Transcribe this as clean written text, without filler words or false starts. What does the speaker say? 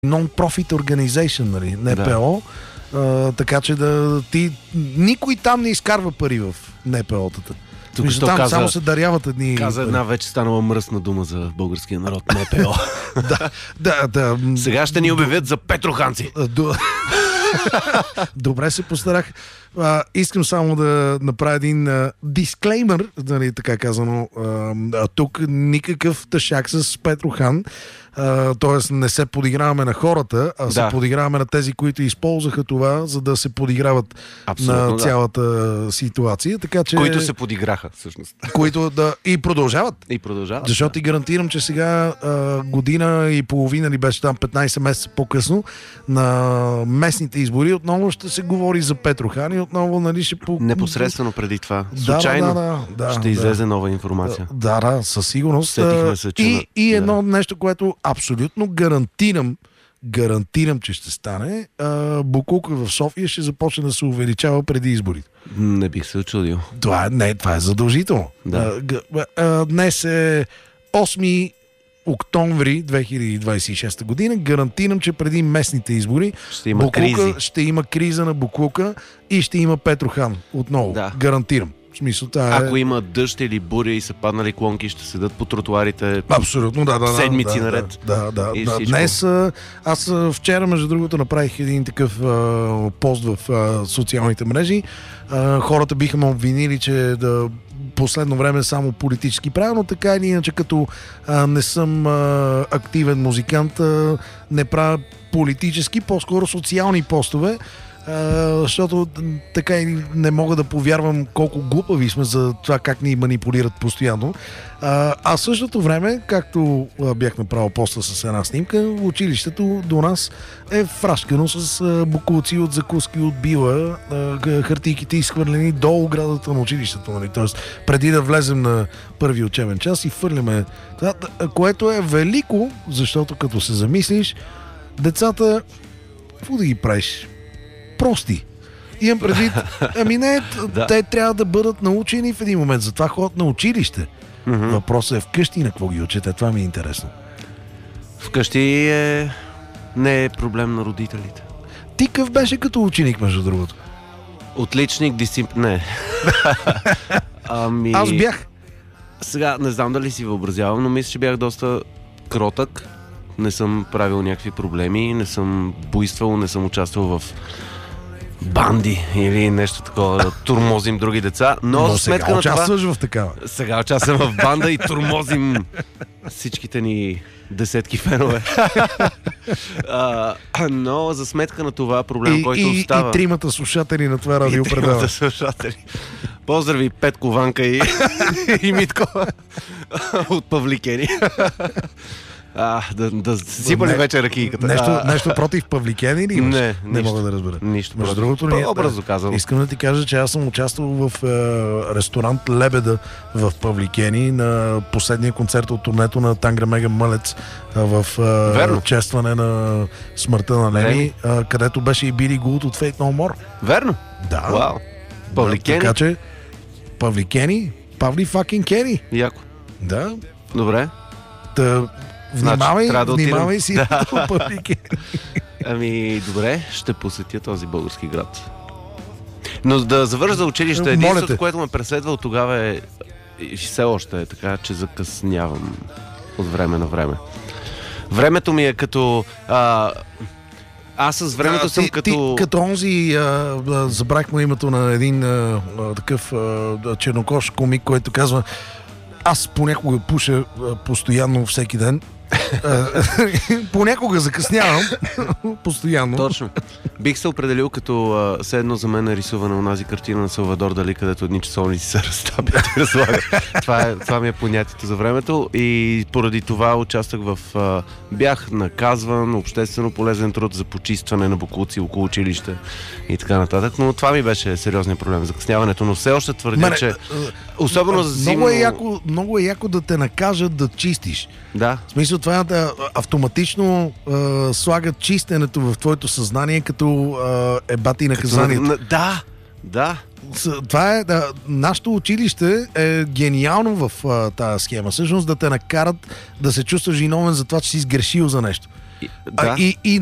Non-profit organization, нали, НПО. Така че никой там не изкарва пари в НПО-тата. Там само се даряват едни... Каза една вече станала мръсна дума за българския народ, НПО. Да. Сега ще ни обявят за петроханци. Добре се постарах. Искам само да направя един дисклеймър, нали, така казано. Тук никакъв тъшак с Петрохан. Т.е. не се подиграваме на хората, а се подиграваме на тези, които използваха това, за да се подиграват на цялата ситуация. Така, че... Които се подиграха, всъщност. Които и продължават. Защото ти гарантирам, че сега година и половина ли беше там, 15 месеца по-късно, на местните избори отново ще се говори за Петрохан и отново, нали, ще... Непосредствено преди това. Случайно ще излезе нова информация. Да, със сигурност. И едно нещо, което абсолютно гарантирам, че ще стане. Буклука в София ще започне да се увеличава преди изборите. Не бих се очудил. Това е задължително. Да. Днес е 8 октомври 2026 година. Гарантирам, че преди местните избори ще има криза на буклука и ще има Петрохан отново. Да. Гарантирам. В смисъл, ако има дъжд или буря и са паднали клонки, ще седат по тротуарите. Абсолютно, седмици наред. Днес, аз вчера, между другото, направих един такъв пост в социалните мрежи. Хората биха ме обвинили, че последно време само политически правилно, така или иначе, като не съм активен музикант, не правя политически, по-скоро социални постове. Защото така и не мога да повярвам колко глупави сме за това как ни манипулират постоянно. А в същото време, както бях направил поста с една снимка, училището до нас е фрашкано с буклуци от закуски от била, хартийките изхвърлени до оградата на училището. Нали? Тоест, преди да влезем на първи учебен час и хвърляме това, което е велико, защото като се замислиш, децата, какво да ги правиш? Прости. Имам предвид, те трябва да бъдат научени в един момент. Затова ходят на училище. Въпросът е вкъщи на какво ги учите. Това ми е интересно. Вкъщи не е проблем на родителите. Ти къв беше като ученик, между другото? Отличник, не. Аз бях. Сега не знам дали си въобразявам, но мисля, че бях доста кротък. Не съм правил някакви проблеми, не съм буйствал, не съм участвал в банди или нещо такова, да турмозим други деца. Но сега участваш в такава. Сега участвам в банда и турмозим всичките ни десетки фенове. Но за сметка на това проблем, който остава... И тримата слушатели на това радиопредаване. Поздрави Петко, Ванка и Митко от Павликени. Да сипали вече ракийката. Нещо против Павликени или имаш? Не мога да разбера. Нищо. Между другото, образно казвам. Искам да ти кажа, че аз съм участвал в ресторант Лебеда в Павликени на последния концерт от турнето на Тангра Мега Мълец в честване на смъртта на Леми, където беше и Били Гулт от Fate No More. Верно? Да. Вау. Павликени. Така че Павликени, Павли факин Кени. Яко. Да. Добре. Внимавай си. Добре, ще посетя този български град. Но да завърша за училище, единството, което ме преследва от тогава е и все още е така, че закъснявам от време на време. Времето ми е като... Аз с времето съм като... Като онзи, забрах му името на един такъв чернокож комик, който казва: аз понякога пуша постоянно всеки ден. Понякога закъснявам. Постоянно. Точно. Бих се определил като все едно за мен е рисувана онази картина на Салвадор Дали, където едни часовници се разтапят и разлагат. Това ми е понятието за времето и поради това участвах бях наказван, обществено полезен труд за почистване на боклуци около училище и така нататък, но това ми беше сериозният проблем, закъсняването, но все още твърдя, че особено за зимно... Много е яко да те накажат да чистиш. Да. В смисъл, това да автоматично слагат чистенето в твоето съзнание като ебати наказанието. Да. Това е, нашето училище е гениално в тази схема. Всъщност да те накарат да се чувстваш виновен за това, че си сгрешил за нещо. Да. И